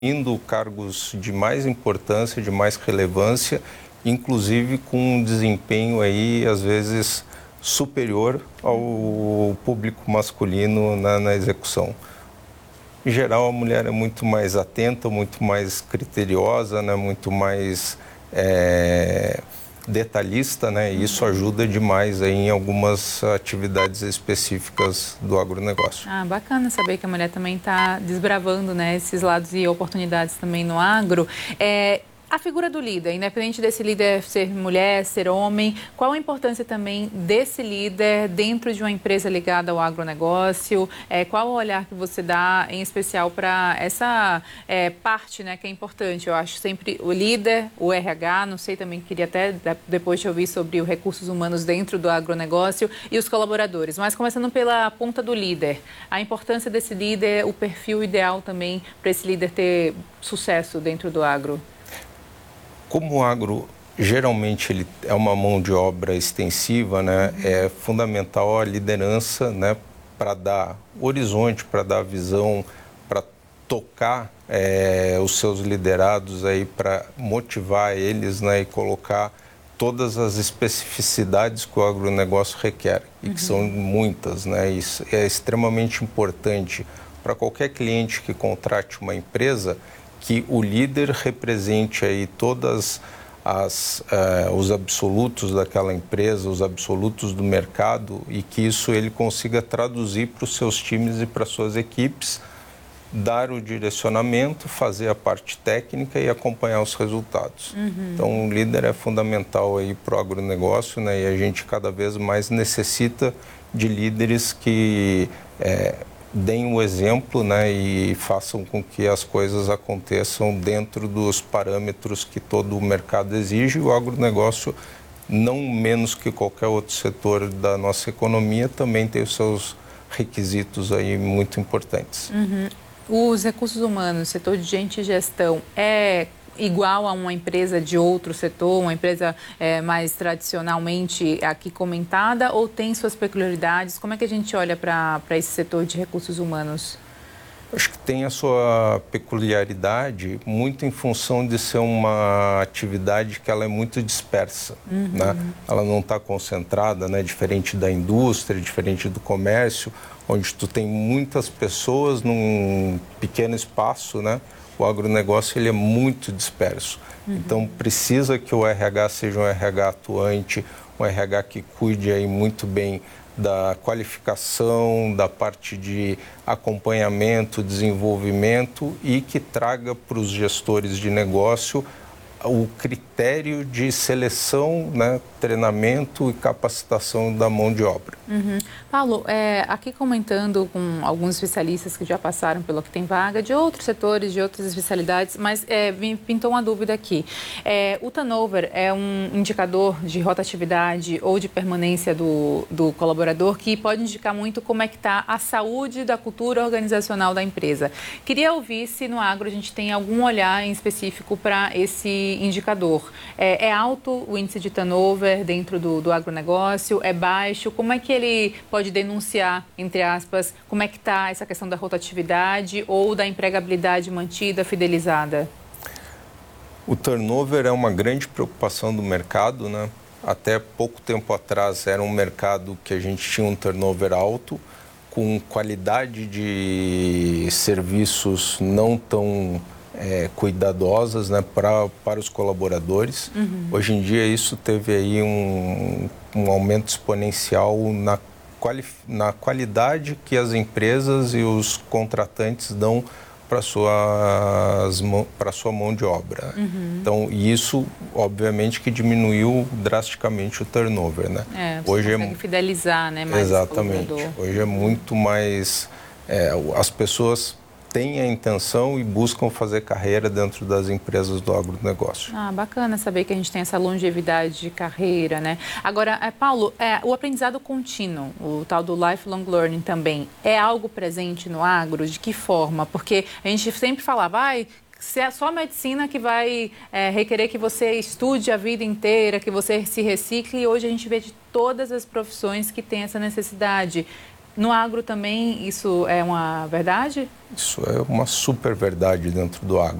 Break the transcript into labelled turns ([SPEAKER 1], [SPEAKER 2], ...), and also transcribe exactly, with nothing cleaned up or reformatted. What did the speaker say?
[SPEAKER 1] indo cargos de mais importância, de mais relevância, inclusive com um desempenho aí, às vezes, superior ao público masculino na, na execução. Em geral, a mulher é muito mais atenta, muito mais criteriosa, né? Muito mais é, detalhista, né? E isso ajuda demais aí em algumas atividades específicas do agronegócio.
[SPEAKER 2] Ah, bacana saber que a mulher também está desbravando, né, esses lados e oportunidades também no agro. É, a figura do líder, independente desse líder ser mulher, ser homem, qual a importância também desse líder dentro de uma empresa ligada ao agronegócio? É, qual o olhar que você dá, em especial, para essa é, parte, né, que é importante? Eu acho sempre o líder, o R H, não sei, também queria até depois te ouvir sobre os recursos humanos dentro do agronegócio e os colaboradores. Mas começando pela ponta do líder, a importância desse líder, o perfil ideal também para esse líder ter sucesso dentro do agro.
[SPEAKER 1] Como o agro geralmente ele é uma mão de obra extensiva, né, é fundamental a liderança, né, para dar horizonte, para dar visão, para tocar é, os seus liderados aí, para motivar eles, né, e colocar todas as especificidades que o agronegócio requer, e que são muitas, né, isso é extremamente importante para qualquer cliente que contrate uma empresa, que o líder represente aí todas as uh, os absolutos daquela empresa, os absolutos do mercado, e que isso ele consiga traduzir para os seus times e para suas equipes, dar o direcionamento, fazer a parte técnica e acompanhar os resultados. Uhum. Então, o líder é fundamental aí para o agronegócio, né? E a gente cada vez mais necessita de líderes que é, deem o exemplo, né, e façam com que as coisas aconteçam dentro dos parâmetros que todo o mercado exige. O agronegócio, não menos que qualquer outro setor da nossa economia, também tem os seus requisitos aí muito importantes.
[SPEAKER 2] Uhum. Os recursos humanos, setor de gente e gestão, é igual a uma empresa de outro setor, uma empresa é, mais tradicionalmente aqui comentada, ou tem suas peculiaridades? Como é que a gente olha para esse setor de recursos humanos?
[SPEAKER 1] Acho que tem a sua peculiaridade muito em função de ser uma atividade que ela é muito dispersa, uhum. né? Ela não está concentrada, né? Diferente da indústria, diferente do comércio, onde tu tem muitas pessoas num pequeno espaço, né? O agronegócio ele é muito disperso. Uhum. Então, precisa que o R H seja um R H atuante, um R H que cuide aí muito bem da qualificação, da parte de acompanhamento, desenvolvimento, e que traga para os gestores de negócio o critério de seleção, né, treinamento e capacitação da mão de obra.
[SPEAKER 2] Uhum. Paulo, é, aqui comentando com alguns especialistas que já passaram pelo Que Tem Vaga, de outros setores, de outras especialidades, mas é, me pintou uma dúvida aqui. É, o turnover é um indicador de rotatividade ou de permanência do, do colaborador que pode indicar muito como é que está a saúde da cultura organizacional da empresa. Queria ouvir se no agro a gente tem algum olhar em específico para esse indicador. É, é alto o índice de turnover dentro do, do agronegócio? É baixo? Como é que ele pode denunciar, entre aspas, como é que está essa questão da rotatividade ou da empregabilidade mantida, fidelizada?
[SPEAKER 1] O turnover é uma grande preocupação do mercado, né? Até pouco tempo atrás era um mercado que a gente tinha um turnover alto, com qualidade de serviços não tão É, cuidadosas, né, pra, para os colaboradores. Uhum. Hoje em dia isso teve aí um, um aumento exponencial na, quali, na qualidade que as empresas e os contratantes dão para suas para sua mão de obra. Uhum. Então isso obviamente que diminuiu drasticamente o turnover, né?
[SPEAKER 2] É, você hoje consegue é fidelizar, né, mais
[SPEAKER 1] exatamente. Hoje é muito mais é, as pessoas têm a intenção e buscam fazer carreira dentro das empresas do agronegócio.
[SPEAKER 2] Ah, bacana saber que a gente tem essa longevidade de carreira, né? Agora, é, Paulo, é, o aprendizado contínuo, o tal do lifelong learning também, é algo presente no agro? De que forma? Porque a gente sempre falava, vai... Se é só a medicina que vai é, requerer que você estude a vida inteira, que você se recicle, e hoje a gente vê de todas as profissões que tem essa necessidade. No agro também isso é uma verdade?
[SPEAKER 1] Isso é uma super verdade dentro do agro.